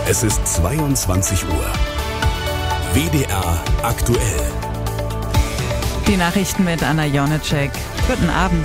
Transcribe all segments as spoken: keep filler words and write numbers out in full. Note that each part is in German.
Es ist zweiundzwanzig Uhr. W D R aktuell. Die Nachrichten mit Anna Jonecek. Guten Abend.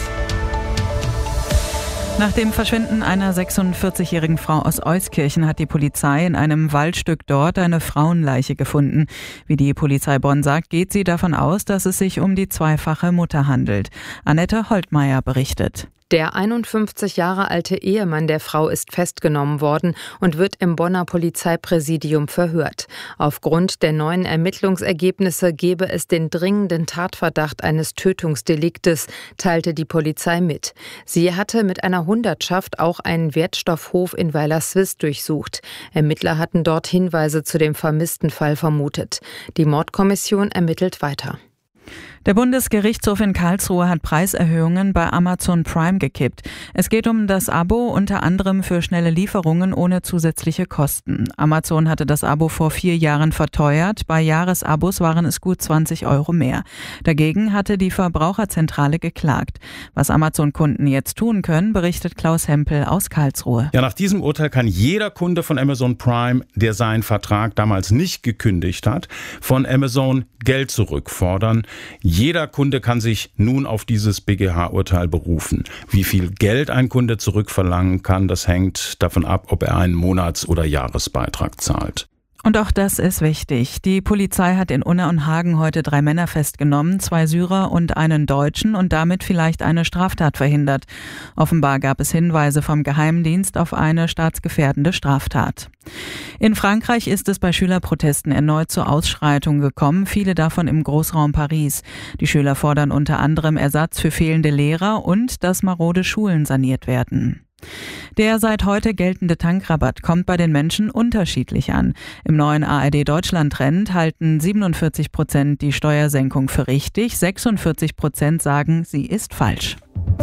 Nach dem Verschwinden einer sechsundvierzigjährigen Frau aus Euskirchen hat die Polizei in einem Waldstück dort eine Frauenleiche gefunden. Wie die Polizei Bonn sagt, geht sie davon aus, dass es sich um die zweifache Mutter handelt. Annette Holtmeier berichtet. Der einundfünfzig Jahre alte Ehemann der Frau ist festgenommen worden und wird im Bonner Polizeipräsidium verhört. Aufgrund der neuen Ermittlungsergebnisse gebe es den dringenden Tatverdacht eines Tötungsdeliktes, teilte die Polizei mit. Sie hatte mit einer Hundertschaft auch einen Wertstoffhof in Weilerswist durchsucht. Ermittler hatten dort Hinweise zu dem vermissten Fall vermutet. Die Mordkommission ermittelt weiter. Der Bundesgerichtshof in Karlsruhe hat Preiserhöhungen bei Amazon Prime gekippt. Es geht um das Abo unter anderem für schnelle Lieferungen ohne zusätzliche Kosten. Amazon hatte das Abo vor vier Jahren verteuert. Bei Jahresabos waren es gut zwanzig Euro mehr. Dagegen hatte die Verbraucherzentrale geklagt. Was Amazon-Kunden jetzt tun können, berichtet Klaus Hempel aus Karlsruhe. Ja, nach diesem Urteil kann jeder Kunde von Amazon Prime, der seinen Vertrag damals nicht gekündigt hat, von Amazon Geld zurückfordern. Jeder Kunde kann sich nun auf dieses B G H-Urteil berufen. Wie viel Geld ein Kunde zurückverlangen kann, das hängt davon ab, ob er einen Monats- oder Jahresbeitrag zahlt. Und auch das ist wichtig. Die Polizei hat in Unna und Hagen heute drei Männer festgenommen, zwei Syrer und einen Deutschen, und damit vielleicht eine Straftat verhindert. Offenbar gab es Hinweise vom Geheimdienst auf eine staatsgefährdende Straftat. In Frankreich ist es bei Schülerprotesten erneut zu Ausschreitungen gekommen, viele davon im Großraum Paris. Die Schüler fordern unter anderem Ersatz für fehlende Lehrer und dass marode Schulen saniert werden. Der seit heute geltende Tankrabatt kommt bei den Menschen unterschiedlich an. Im neuen A R D-Deutschland-Trend halten siebenundvierzig Prozent die Steuersenkung für richtig, sechsundvierzig Prozent sagen, sie ist falsch.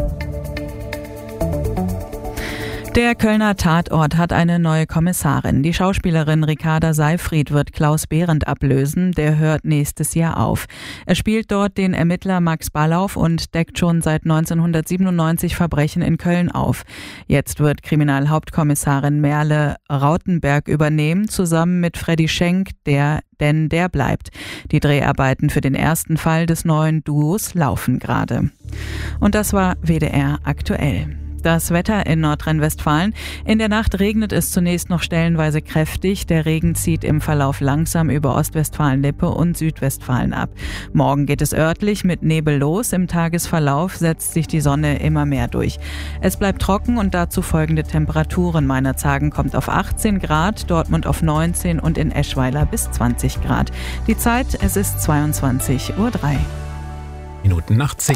Der Kölner Tatort hat eine neue Kommissarin. Die Schauspielerin Ricarda Seyfried wird Klaus Behrendt ablösen. Der hört nächstes Jahr auf. Er spielt dort den Ermittler Max Ballauf und deckt schon seit neunzehnhundertsiebenundneunzig Verbrechen in Köln auf. Jetzt wird Kriminalhauptkommissarin Merle Rautenberg übernehmen, zusammen mit Freddy Schenk, der denn der bleibt. Die Dreharbeiten für den ersten Fall des neuen Duos laufen gerade. Und das war W D R aktuell. Das Wetter in Nordrhein-Westfalen. In der Nacht regnet es zunächst noch stellenweise kräftig. Der Regen zieht im Verlauf langsam über Ostwestfalen-Lippe und Südwestfalen ab. Morgen geht es örtlich mit Nebel los. Im Tagesverlauf setzt sich die Sonne immer mehr durch. Es bleibt trocken und dazu folgende Temperaturen. Meinerzhagen kommt auf achtzehn Grad, Dortmund auf neunzehn und in Eschweiler bis zwanzig Grad. Die Zeit, es ist zweiundzwanzig Uhr drei. Minuten nach zehn.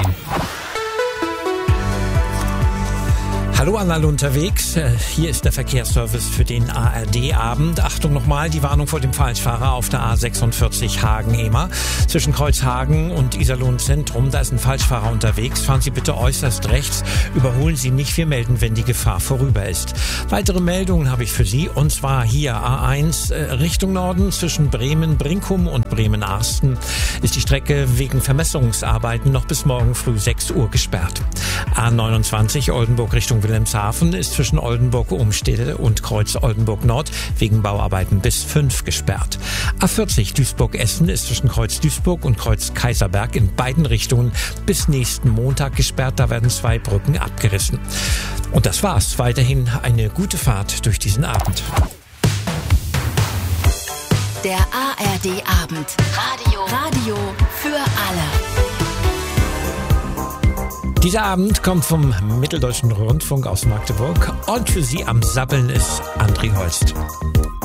Hallo an alle unterwegs. Hier ist der Verkehrsservice für den A R D-Abend. Achtung nochmal, die Warnung vor dem Falschfahrer auf der A sechsundvierzig Hagen-Emer. Zwischen Kreuzhagen und Iserlohn Zentrum, da ist ein Falschfahrer unterwegs. Fahren Sie bitte äußerst rechts. Überholen Sie nicht. Wir melden, wenn die Gefahr vorüber ist. Weitere Meldungen habe ich für Sie. Und zwar hier A eins äh, Richtung Norden zwischen Bremen-Brinkum und Bremen-Arsten ist die Strecke wegen Vermessungsarbeiten noch bis morgen früh sechs Uhr gesperrt. A neunundzwanzig Oldenburg Richtung Wilhelmshaven ist zwischen Oldenburg-Umstede und Kreuz Oldenburg-Nord wegen Bauarbeiten bis fünf gesperrt. A vierzig Duisburg-Essen ist zwischen Kreuz Duisburg und Kreuz Kaiserberg in beiden Richtungen bis nächsten Montag gesperrt. Da werden zwei Brücken abgerissen. Und das war's. Weiterhin eine gute Fahrt durch diesen Abend. Der A R D-Abend. Radio. Radio für alle. Dieser Abend kommt vom Mitteldeutschen Rundfunk aus Magdeburg und für Sie am Sabbeln ist André Holst.